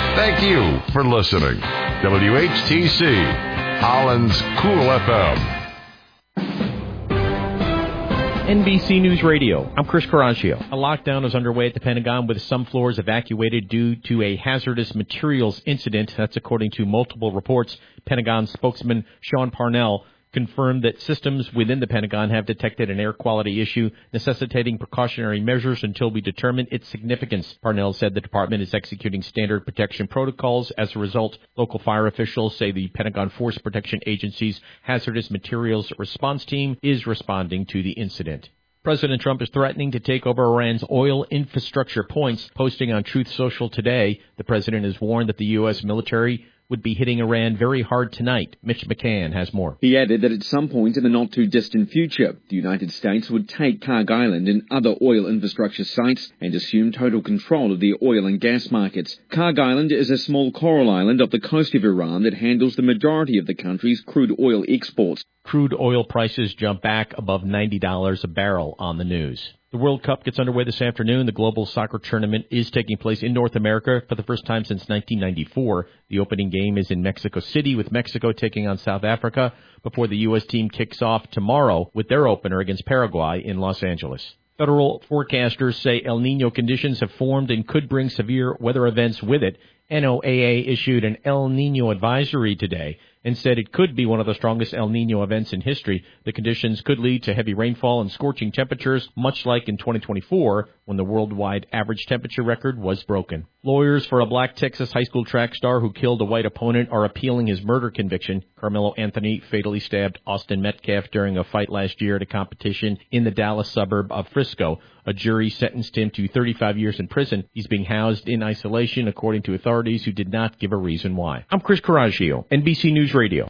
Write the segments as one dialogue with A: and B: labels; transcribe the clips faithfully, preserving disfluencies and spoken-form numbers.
A: Thank you for listening. W H T C, Holland's Cool F M.
B: N B C News Radio. I'm Chris Coraggio. A lockdown is underway at the Pentagon with some floors evacuated due to a hazardous materials incident. That's according to multiple reports. Pentagon spokesman Sean Parnell confirmed that systems within the Pentagon have detected an air quality issue necessitating precautionary measures until we determine its significance. Parnell said the department is executing standard protection protocols. As a result, local fire officials say the Pentagon Force Protection Agency's hazardous materials response team is responding to the incident. President Trump is threatening to take over Iran's oil infrastructure points. Posting on Truth Social today, the president has warned that the U S military would be hitting Iran very hard tonight. Mitch McCann has more.
C: He added that at some point in the not-too-distant future, the United States would take Karg Island and other oil infrastructure sites and assume total control of the oil and gas markets. Karg Island is a small coral island off the coast of Iran that handles the majority of the country's crude oil exports.
B: Crude oil prices jump back above ninety dollars a barrel on the news. The World Cup gets underway this afternoon. The global soccer tournament is taking place in North America for the first time since nineteen ninety-four. The opening game is in Mexico City, with Mexico taking on South Africa before the U S team kicks off tomorrow with their opener against Paraguay in Los Angeles. Federal forecasters say El Nino conditions have formed and could bring severe weather events with it. N O A A issued an El Nino advisory today and said it could be one of the strongest El Nino events in history. The conditions could lead to heavy rainfall and scorching temperatures, much like in twenty twenty-four, when the worldwide average temperature record was broken. Lawyers for a black Texas high school track star who killed a white opponent are appealing his murder conviction. Carmelo Anthony fatally stabbed Austin Metcalf during a fight last year at a competition in the Dallas suburb of Frisco. A jury sentenced him to thirty-five years in prison. He's being housed in isolation, according to authorities who did not give a reason why. I'm Chris Coraggio, N B C News Radio.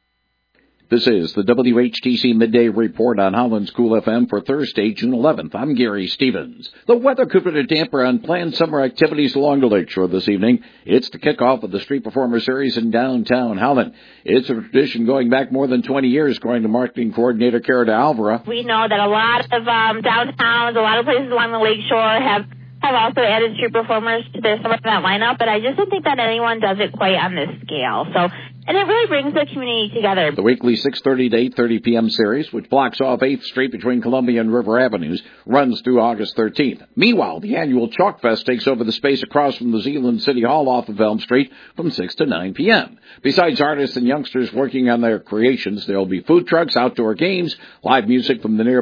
D: This is the W H T C Midday Report on Holland's Cool F M for Thursday, June eleventh. I'm Gary Stevens. The weather could put a damper on planned summer activities along the lakeshore this evening. It's the kickoff of the Street Performer Series in downtown Holland. It's a tradition going back more than twenty years, according to marketing coordinator Cara de Alvara.
E: We know that a lot of um, downtowns, a lot of places along the lakeshore have have also added street performers to their summer event lineup, but I just don't think that anyone does it quite on this scale. So, and it really brings the community together.
D: The weekly six thirty to eight thirty p.m. series, which blocks off eighth Street between Columbia and River Avenues, runs through August thirteenth. Meanwhile, the annual Chalk Fest takes over the space across from the Zeeland City Hall off of Elm Street from six to nine p.m. Besides artists and youngsters working on their creations, there will be food trucks, outdoor games, live music from the nearby